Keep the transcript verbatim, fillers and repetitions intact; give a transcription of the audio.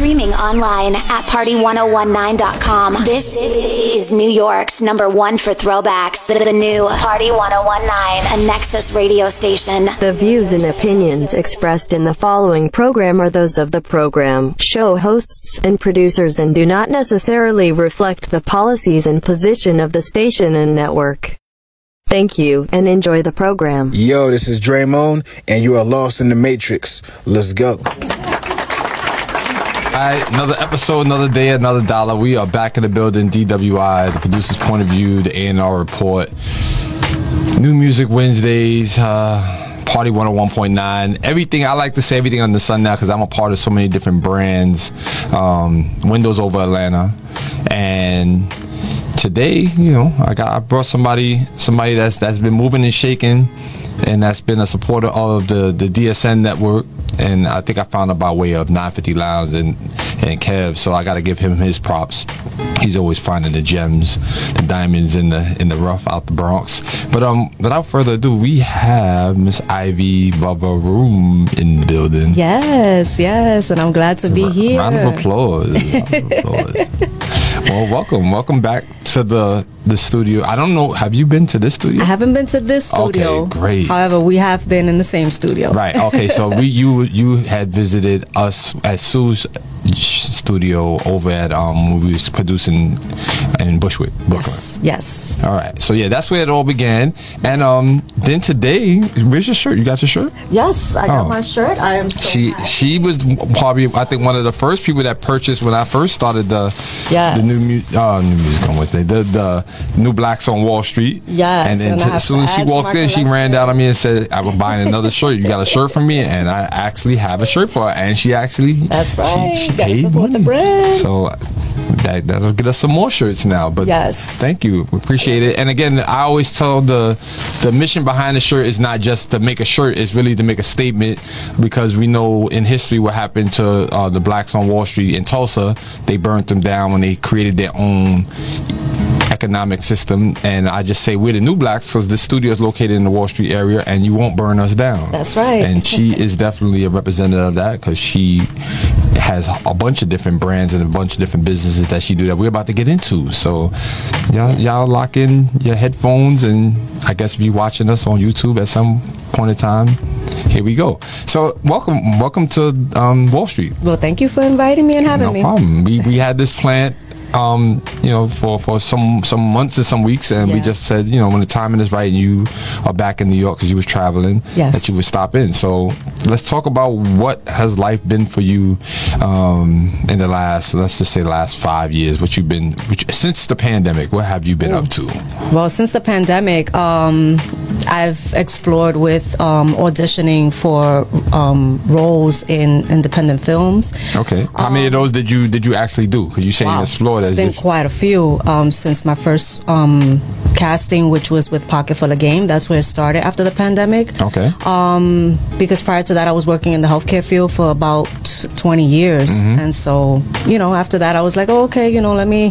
Streaming online at party one oh one nine dot com. This is New York's number one for throwbacks. The new Party one oh one nine, a Nexus radio station. The views and opinions expressed in the following program are those of the program, show hosts, and producers and do not necessarily reflect the policies and position of the station and network. Thank you, and enjoy the program. Yo, this is Draymond, and you are lost in the Matrix. Let's go. Alright, another episode, another day, another dollar. We are back in the building, D W I, the producer's point of view, the A and R report. New Music Wednesdays, uh, Party one oh one point nine. Everything, I like to say everything under the sun now because I'm a part of so many different brands. Um, Windows over Atlanta. And today, you know, I got I brought somebody somebody that's that's been moving and shaking, and that's been a supporter of the, the D S N network. And I think I found out by way of nine fifty Lounge and, and Kev, so I got to give him his props. He's always finding the gems, the diamonds in the in the rough out the Bronx. But um, without further ado, we have Miss Ivy Bavaroom in the building. Yes, yes, and I'm glad to be R- here. Round of applause. Round of applause. Well, welcome, welcome back to the the studio. I don't know, have you been to this studio? I haven't been to this studio. Okay, great. However, we have been in the same studio. Right. Okay. So we you you had visited us at Sue's studio over at um when we was producing in Bushwick, Brooklyn. Yes. Yes. All right. So yeah, that's where it all began. And um then today, where's your shirt? You got your shirt? Yes, I got Oh. my shirt. I am so She happy. she was probably I think one of the first people that purchased when I first started the Yes. the new mu- uh, new music on Wednesday the the new Blacks on Wall Street. Yes, And then and I t- have as soon to as she add to walked my in, she ran collection. down on me and said, "I was buying another shirt. You got a shirt for me?" And I actually have a shirt for her, and she actually That's right. She, she Gotta paid support the money. brand. So that that'll get us some more shirts now. But Yes. thank you, we appreciate it. And again, I always tell the the mission behind the shirt is not just to make a shirt; it's really to make a statement, because we know in history what happened to uh, the Blacks on Wall Street in Tulsa. They burnt them down when they created their own economic system. And I just say we're the new Blacks because the studio is located in the Wall Street area, and you won't burn us down. That's right. And she is definitely a representative of that because she has a bunch of different brands and a bunch of different businesses that she do that we're about to get into. So y'all, y'all lock in your headphones, and I guess if you're watching us on YouTube at some point in time, here we go. So welcome, welcome to um, Wall Street. Well, thank you for inviting me and having No me. problem. We we had this plant, um, you know, for, for some some months and some weeks, and we Yeah. just said, you know, when the timing is right and you are back in New York because you was traveling, Yes. that you would stop in. So let's talk about what has life been for you um, in the last, let's just say, the last five years. What you've been which, since the pandemic. What have you been up to? Well, since the pandemic, um, I've explored with um, auditioning for um, roles in independent films. Okay. How many of those did you did you actually do? Because you saying Wow. explored It's as been if quite a few um, since my first um, casting, which was with Pocket Full of Game. That's where it started after the pandemic. okay. Um, because prior to that, I was working in the healthcare field for about twenty years. Mm-hmm. And so, you know, after that, I was like, oh, okay, you know, let me